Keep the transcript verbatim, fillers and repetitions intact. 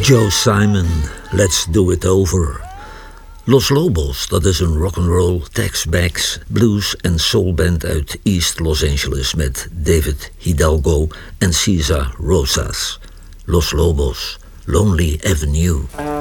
Joe Simon, Let's Do It Over. Los Lobos, dat is een rock'n'roll, Tex-Mex, blues en soulband uit East Los Angeles met David Hidalgo en Cesar Rosas. Los Lobos, Lonely Avenue.